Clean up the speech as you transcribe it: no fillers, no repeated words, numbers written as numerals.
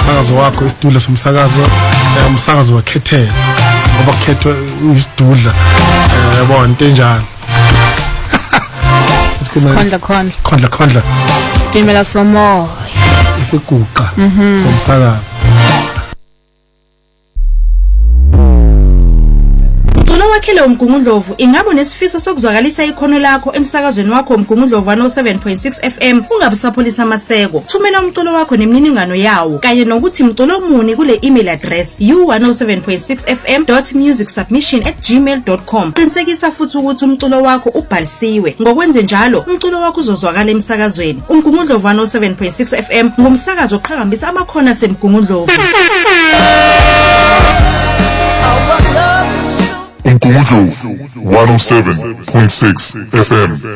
umsakazo wakho isidudla somsakazo umsakazo wakhethela ngoba kukhethwa isidudla yabona into enjalo khondla Stimela somo isiguqa somsakazo Wakhele uMgungundlovu ingabe nesifiso sokuzwakalisa ikhono lakho emsakazweni wakho uMgungundlovu 107.6 FM ungabusapholisa amaseko thumela umculo wakho nemininingano yawo kanye nokuthi umculo muni kule email address u107.6fm.musicsubmission@gmail.com qinisekisa futhi ukuthi umculo wakho ubhalisiwe ngokwenze njalo umculo wakho uzozwakala emsakazweni uMgungundlovu 107.6 FM ngumsakazo oqhakambisa amakhono aseMgungundlovu Umgungundlovu 107.6 FM